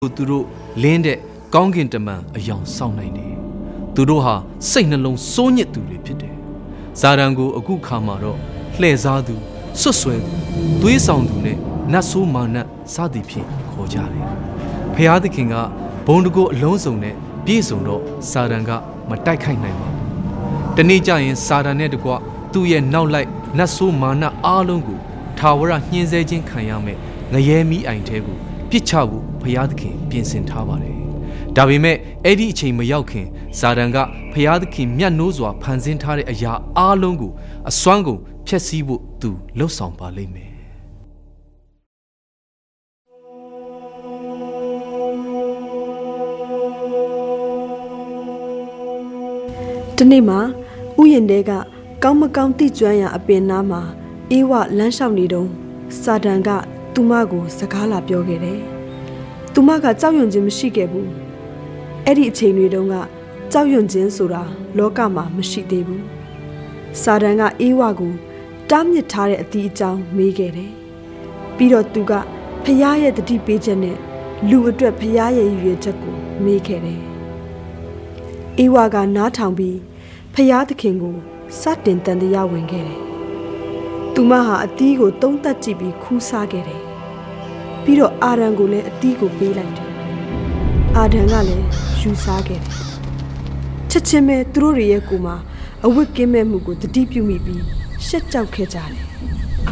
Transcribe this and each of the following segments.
သူတို့လင်းတဲ့ကောင်းကင်တမန်အယောင်ဆောင်နိုင်တယ်။သူတို့ဟာစိတ်နှလုံးစိုးညစ်သူတွေဖြစ်တယ်။ဇာတန်ကိုအခုခါမှာတော့လှည့်စားသူဆွတ်ဆွဲသူသွေးဆောင်သူနဲ့နတ်ဆိုးမာနစသည်ဖြင့်ခေါ်ကြတယ်။ဖျားသခင်ကဘုံတကိုအလုံးစုံနဲ့ပြည့်စုံတော့ဇာတန်ကမတိုက်ခိုက်နိုင်ပါဘူး။တနေ့ကျရင်ဇာတန်နဲ့တကွသူ့ရဲ့နောက်လိုက်နတ်ဆိုးမာနအားလုံးကိုထာဝရညှင်းဆဲခြင်းခံရမယ်ငရဲမီးအိုင်ထဲကိုပြစ်ချဖို့ဖျားသခင်ပြင်ဆင်ထားပါတယ်။ဒါပေမဲ့အဲ့ဒီအချိန်မရောက်ခင်ဇာတန်ကဖျားသခင်မြတ်နိုးစွာဖန်ဆင်းထားတဲ့အရာအားလုံးကိုအစွမ်းကုန်ဖျက်ဆီးဖို့သူလှုပ်ဆောင်ပါလိမ့်မယ်။ဒီနေ့မှာဥယျာဉ်တဲကကောင်းမကောင်းတိကျွမ်းရာအပင်နားမှာအေးဝလမ်းလျှောက်နေတုန်းစာတန်ကသူမကိုစကားလာပြောခဲ့တယ်။သူမကကြောက်ရွံ့ခြင်းမရှိခဲ့ဘူး။အဲ့ဒီအချိန်တွေတုန်းကကြောက်ရွံ့ခြင်းဆိုတာလောကမှာမရှိသေးဘူး။စာတန်ကအေးဝကိုတားမြစ်ထားတဲ့အသီးအကြောင်းမေးခဲ့တယ်။ပြီးတော့သူကဖျားရဲ့တတိပေးချက်နဲ့လူအတွက်ဖျားရဲ့ရည်ရွယ်ချက်ကိုမေးခဲ့တယ်။အေးဝကနားထောင်ပြီးဖျားသခင်ကိုစတင်တန်တရားဝင်ခဲ့တယ်။သူမဟာအသီးကိုသုံးသက်ကြည့်ပြီးခူးစားခဲ့တယ်။ပြီးတော့အာဒံကိုလည်းအသီးကိုပေးလိုက်တယ်။အာဒံကလည်းယူစားခဲ့တယ်။ချက်ချင်းပဲသူတို့ရဲ့ကိုယ်မှာအဝတ်ကင်းမဲ့မှုကိုတတိပြုမိပြီးရှက်ကြောက်ခဲ့ကြတယ်။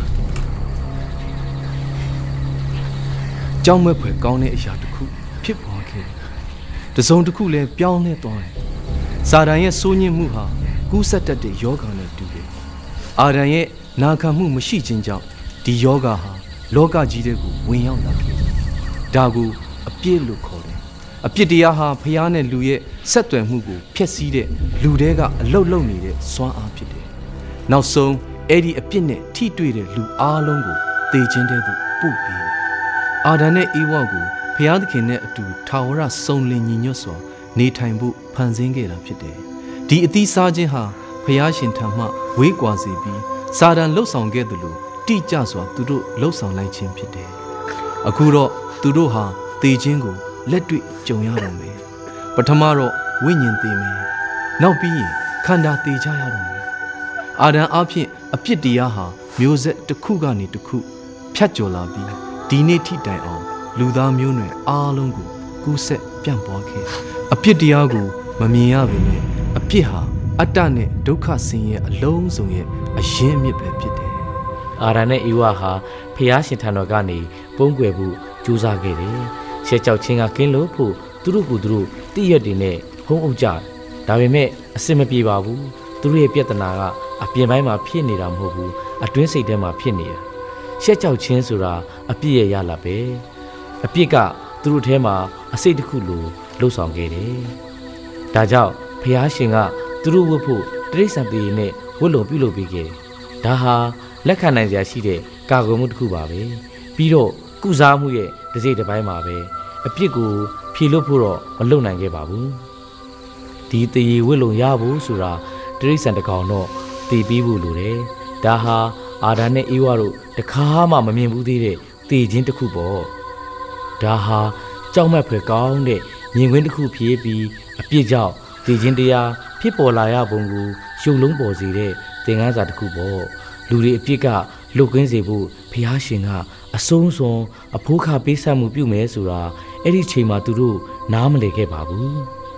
ကြောက်မက်ဖွယ်ကောင်းတဲ့အရာတစ်ခုဖြစ်ပေါ်ခဲ့တယ်။တစုံတစ်ခုလည်းပြောင်းလဲသွားတယ်။ဇာတန်ရဲ့စိုးညစ်မှုဟာကူးစက်တတ်တဲ့ယောဂနဲ့တူတယ်။အာဒံရဲ့နာခံမှုမရှိခြင်းကြောင့်ဒီယောဂဟာလောကကြီးတဲ့ကိုဝင်ရောက်လာခဲ့တယ်။ဒါကိုအပြစ်လို့ခေါ်တယ်။အပြစ်တရားဟာဖျားနဲ့လူရဲ့ဆက်သွယ်မှုကိုဖျက်ဆီးတဲ့လူတွေကအလုတ်လုံနေတဲ့စွမ်းအားဖြစ်တယ်။နောက်ဆုံးအဲ့ဒီအပြစ်နဲ့ထိတွေ့တဲ့လူအားလုံးကိုသေခြင်းတဲ့သူပို့ပေးတယ်။အာဒံနဲ့အေဝါကိုဖျားသခင်နဲ့အတူထာဝရစုံလင်ညီညွတ်စွာနေထိုင်ဖို့ဖန်ဆင်းခဲ့တာဖြစ်တယ်။ဒီအသီးစားခြင်းဟာဖျားရှင်ထံမှဝေးကွာစေပြီးစာတန်လှုပ်ဆောင်ခဲ့သလိုတိကျစွာသူတို့လှုပ်ဆောင်လိုက်ခြင်းဖြစ်တယ်။အခုတော့သူတို့ဟာသေခြင်းကိုလက်တွေ့ကြုံရတော့မယ်။ပထမတော့ဝိညာဉ်သေမယ်။နောက်ပြီးရင်ခန္ဓာသေကြရတော့မယ်။အာဒံအဖြစ်အပြစ်တရားဟာမျိုးဆက်တစ်ခုကနေတစ်ခုဖြတ်ကျော်လာပြီးဒီနေ့ထိတိုင်အောင်လူသားမျိုးနွယ်အားလုံးကိုကူးဆက်ပြန့်ပွားခဲ့။အပြစ်တရားကိုမမြင်ရပေမဲ့အပြစ်ဟာအတ္တနဲ့ဒုက္ခဆင်းရဲအလုံးစုံရဲ့အရင်းအမြစ်ပဲဖြစ်တယ်။အာရနဲ့အေဝါဟာဖျားရှင်ထံတော်ကနေပုံကွယ်ဖို့ကြိုးစားခဲ့တယ်။ရှက်ကြောက်ခြင်းကကင်းလို့ဖို့သူတို့ကိုသူတို့တည့်ရက်တွေနဲ့ဟုံးအုပ်ကြတယ်။ဒါပေမဲ့အစင်မပြေပါဘူး။သူတို့ရဲ့ပြဿနာကအပြင်ပိုင်းမှာဖြစ်နေတာမဟုတ်ဘူး။အတွင်းစိတ်ထဲမှာဖြစ်နေတာ။ရှက်ကြောက်ခြင်းဆိုတာအပြစ်ရဲ့ရလာပဲ။အပြစ်ကသူတို့ထဲမှာအစိတ်တစ်ခုလိုလှုပ်ဆောင်ခဲ့တယ်။ဒါကြောင့်ဖျားရှင်ကသူတို့ဝတ်ဖို့တိရစ္ဆာန်တွေနဲ့ဝတ်လုံပြုလုပ်ပေးခဲ့တယ်။ဒါဟာလက်ခံနိုင်စရာရှိတဲ့ကာကွယ်မှုတစ်ခုပါပဲ။ပြီးတော့ကုစားမှုရဲ့တစ်စိတ်တစ်ပိုင်းမှာပဲအပြစ်ကိုဖြေလွတ်ဖို့တော့မလုပ်နိုင်ခဲ့ပါဘူး။ဒီတရေဝတ်လုံရဖို့ဆိုတာတိရစ္ဆာန်တစ်ကောင်တော့တည်ပြီးဖို့လိုတယ်။ဒါဟာအာဒံနဲ့အေဝါတို့တခါမှမမြင်ဘူးသေးတဲ့တည်ခြင်းတစ်ခုပေါ့။ဒါဟာကြောက်မက်ဖွယ်ကောင်းတဲ့မြင်ကွင်းတစ်ခုဖြစ်ပြီးအပြစ်ကြောင့်တည်ခြင်းတရားဖြစ်ပေါ်လာရပုံကိုရှုပ်လုံးပေါ်စေတဲ့သင်ခန်းစာတစ်ခုပေါ့လူတွေအပြစ်ကလွတ်ကင်းစေဖို့ဘုရားရှင်ကအဆုံးစွန်အဖိုးခပေးဆက်မှုပြုမယ်ဆိုတာအဲ့ဒီချိန်မှာသူတို့နားမလည်ခဲ့ပါဘူး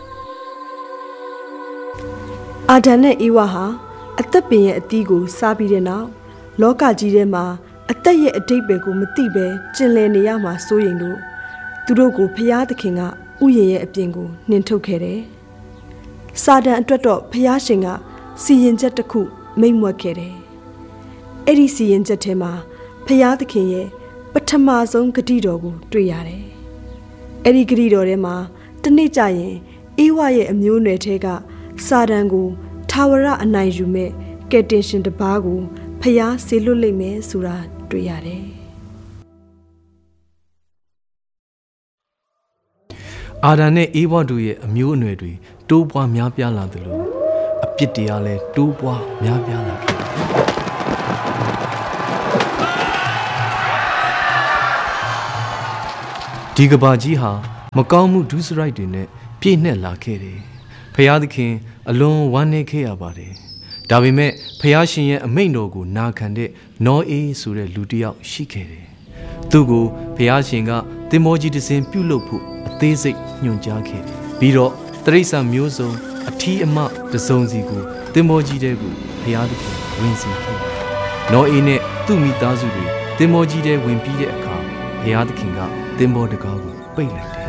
အာဒံနဲ့အေဝါဟာအသက်ပင်ရဲ့အသီးကိုစားပြီးတဲ့နောက်လောကကြီးထဲမှာအသက်ရဲ့အတိတ်ပဲကိုမသိပဲကျင်လည်နေရမှာစိုးရိမ်လို့သူတို့ကိုဘုရားသခင်ကဥယျာဉ်ရဲ့အပြင်ကိုနှင်ထုတ်ခဲ့တယ်စာတန်အတွက်တော့ဖျားရှင်ကစီရင်ချက်တစ်ခုမိန့်မွက်ခဲ့တယ်။အဲ့ဒီစီရင်ချက်ထဲမှာဖျားသခင်ရဲ့ပထမဆုံးဂတိတော်ကိုတွေ့ရတယ်။အဲ့ဒီဂတိတော်ထဲမှာတနေ့ကျရင်အေဝါရဲ့အမျိုးနွယ်ထဲကစာတန်ကိုထာဝရအနိုင်ယူမဲ့ကယ်တင်ရှင်တစ်ပါးကိုဖျားဆေလွတ်လိမ့်မယ်ဆိုတာတွေ့ရတယ်။အာဒံနဲ့အေဝါတို့ရဲ့အမျိုးအနွယ်တွေတိုးပွားများပြားလာသလိုအပြစ်တရားလည်းတိုးပွားများပြားလာခဲ့ဒီကဘာကြီးဟာမကောင်းမှုဒုစရိုက်တွေနဲ့ပြည့်နှက်လာခဲ့တယ်ဖယားသခင်အလွန်ဝမ်းနည်းခဲ့ရပါတယ်ဒါပေမဲ့ဖယားရှင်ရဲ့အမိန့်တော်ကိုနာခံတဲ့နောအေးဆိုတဲ့လူတစ်ယောက်ရှိခဲ့တယ်သူ့ကိုဖယားရှင်ကသင်္ဘောကြီးတစ်စင်းပြုတ်လုပ်ဖို့အသေးစိတ်ညွှန်ကြားခဲ့တယ်ပြီးတော့တရိษံမျိုးစုံအထီးအမတစုံစီကိုသင်္ဘောကြီးတဲကိုဖယားသခင်ဝင်စေခဲ့နောအေးနဲ့သူ့မိသားစုတွေသင်္ဘောကြီးတဲဝင်ပြီးတဲ့အခါဘုရားသခင်ကသင်္ဘောတကားကိုပိတ်လိုက်တယ်